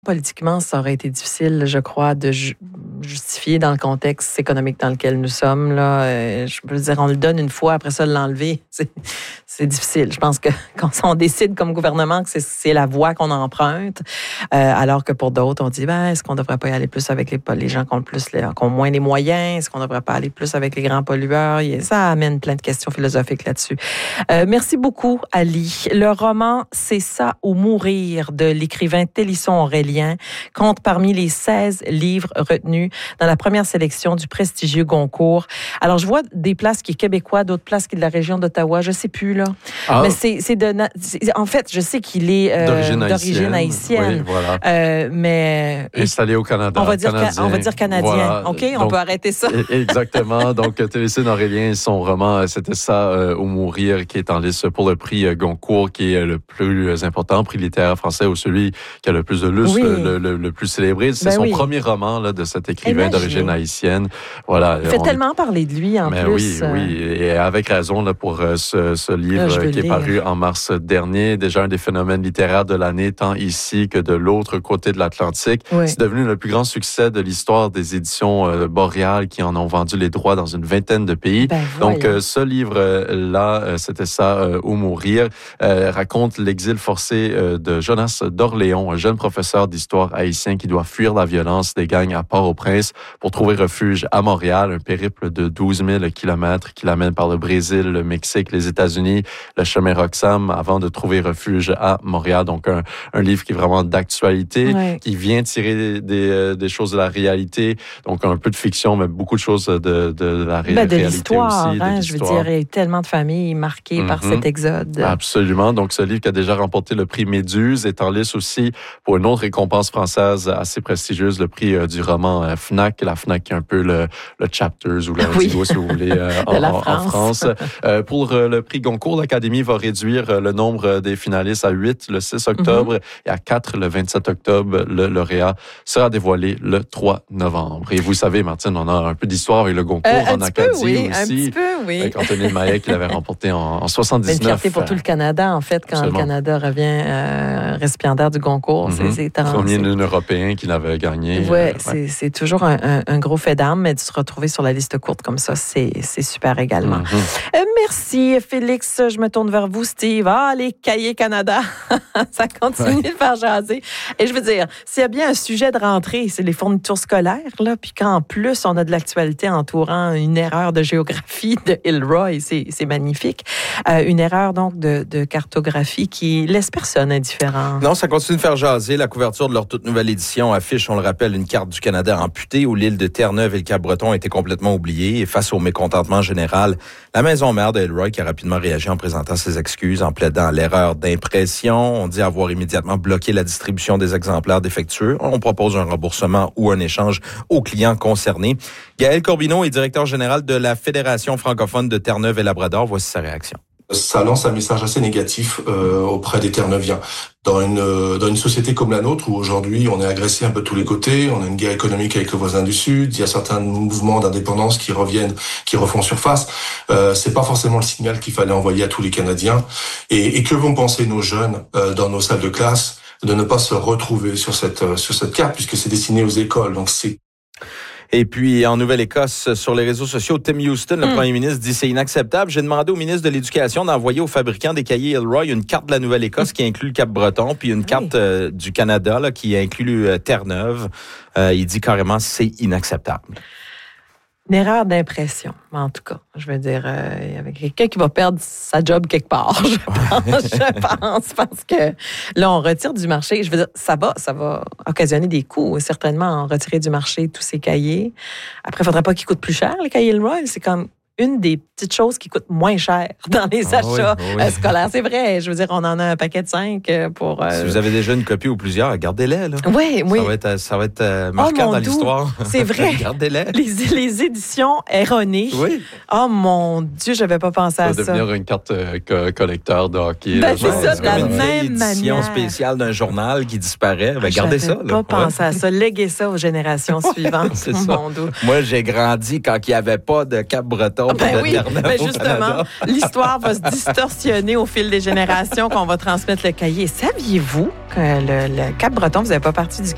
Politiquement, ça aurait été difficile, je crois, de justifier dans le contexte économique dans lequel nous sommes. Là. Je veux dire, on le donne une fois, après ça, l'enlever, c'est difficile. Je pense que quand on décide comme gouvernement que c'est la voie qu'on emprunte, alors que pour d'autres, on dit, est-ce qu'on ne devrait pas y aller plus avec les gens qui ont moins les moyens? Est-ce qu'on ne devrait pas aller plus avec les grands pollueurs? Ça amène plein de questions philosophiques là-dessus. Merci beaucoup, Ali. Le roman « C'est ça ou mourir » de l'écrivain Télisson Aurélien compte parmi les 16 livres retenus dans la première sélection du prestigieux Goncourt. Alors, je vois des places qui est québécois, d'autres places qui est de la région d'Ottawa, je ne sais plus, là. Mais en fait, je sais qu'il est d'origine haïtienne. Oui, voilà. Mais installé au Canada. On va dire canadien. Voilà. OK, on peut arrêter ça. Exactement. Donc, Télisson Aurélien, son roman « C'était ça ou mourir » qui est en liste pour le prix Goncourt, qui est le plus important prix littéraire français ou celui qui a le plus de lustre. Oui. Le plus célébré. C'est son premier roman là, de cet écrivain d'origine haïtienne. Voilà, il fait tellement parler de lui en plus. Oui, et avec raison là, pour ce livre qui est paru en mars dernier. Déjà un des phénomènes littéraires de l'année, tant ici que de l'autre côté de l'Atlantique. Oui. C'est devenu le plus grand succès de l'histoire des éditions Boréal qui en ont vendu les droits dans une vingtaine de pays. Donc, ce livre-là, C'était ça ou mourir, raconte l'exil forcé de Jonas d'Orléans, un jeune professeur d'histoire haïtien qui doit fuir la violence des gangs à Port-au-Prince pour trouver refuge à Montréal, un périple de 12 000 kilomètres qui l'amène par le Brésil, le Mexique, les États-Unis, le chemin Roxham avant de trouver refuge à Montréal. Donc, un livre qui est vraiment d'actualité, qui vient tirer des choses de la réalité. Donc, un peu de fiction, mais beaucoup de choses de la réalité de l'histoire, aussi. Je veux dire, il y a tellement de familles marquées par cet exode. Absolument. Donc, ce livre qui a déjà remporté le prix Méduse est en liste aussi pour une autre récompense française assez prestigieuse, le prix du roman FNAC. La FNAC qui est un peu le Chapters ou l'Indigo, si vous voulez, en France. Pour le prix Goncourt, l'Académie va réduire le nombre des finalistes à 8 le 6 octobre et à 4 le 27 octobre. Le lauréat sera dévoilé le 3 novembre. Et vous savez, Martine, on a un peu d'histoire avec le Goncourt en Acadie aussi. Un petit peu, oui. Avec Anthony Maillet qui l'avait remporté en 79. Une fierté pour tout le Canada, en fait, quand le Canada revient récipiendaire du Concours. Premier européen qui l'avait gagné. Oui, c'est toujours un gros fait d'armes, mais de se retrouver sur la liste courte comme ça, c'est super également. Merci, Félix. Je me tourne vers vous, Steve. Les cahiers Canada, ça continue de faire jaser. Et je veux dire, s'il y a bien un sujet de rentrée, c'est les fournitures scolaires, là, puis qu'en plus, on a de l'actualité entourant une erreur de géographie de Hilroy, c'est magnifique. Une erreur, donc, de cartographie qui laisse personne indifférent. Non, ça continue de faire jaser. La couverture de leur toute nouvelle édition affiche, on le rappelle, une carte du Canada amputée où l'île de Terre-Neuve et le Cap-Breton étaient complètement oubliés. Et face au mécontentement général, la maison mère de Hilroy qui a rapidement réagi en présentant ses excuses, en plaidant l'erreur d'impression. On dit avoir immédiatement bloqué la distribution des exemplaires défectueux. On propose un remboursement ou un échange aux clients concernés. Gaël Corbineau est directeur général de la Fédération francophone de Terre-Neuve et Labrador. Voici sa réaction. Ça lance un message assez négatif auprès des Terre-Neuviens. Dans une société comme la nôtre, où aujourd'hui on est agressé un peu de tous les côtés, on a une guerre économique avec le voisin du Sud, il y a certains mouvements d'indépendance qui refont surface, c'est pas forcément le signal qu'il fallait envoyer à tous les Canadiens. Et que vont penser nos jeunes dans nos salles de classe de ne pas se retrouver sur cette carte, puisque c'est destiné aux écoles. Donc c'est... Et puis, en Nouvelle-Écosse, sur les réseaux sociaux, Tim Houston, le premier ministre, dit c'est inacceptable. J'ai demandé au ministre de l'Éducation d'envoyer aux fabricants des cahiers Hilroy une carte de la Nouvelle-Écosse qui inclut le Cap-Breton, puis une carte du Canada là, qui inclut Terre-Neuve. Il dit carrément c'est inacceptable. Une erreur d'impression, en tout cas. Je veux dire, il y avait quelqu'un qui va perdre sa job quelque part, je pense, parce que là, on retire du marché. Je veux dire, ça va occasionner des coûts, certainement, en retirer du marché tous ces cahiers. Après, il ne faudrait pas qu'ils coûtent plus cher, les cahiers Hilroy. C'est comme une des petites choses qui coûtent moins cher dans les achats scolaires. C'est vrai. Je veux dire, on en a un paquet de 5 pour... Si vous avez déjà une copie ou plusieurs, gardez-les. Là. Oui. Ça va être marquant dans l'histoire. C'est vrai. Gardez-les. Les éditions erronées. Oui. Oh mon Dieu, je n'avais pas pensé à ça. Ça va devenir une carte collecteur de hockey. C'est ça, de la même manière. Une édition spéciale d'un journal qui disparaît. Gardez ça. Je n'avais pas pensé à ça. Léguez ça aux générations suivantes. C'est ça. Moi, j'ai grandi quand il n'y avait pas de Cap-Breton. Justement, l'histoire va se distorsionner au fil des générations qu'on va transmettre le cahier. Saviez-vous que le Cap-Breton faisait pas partie du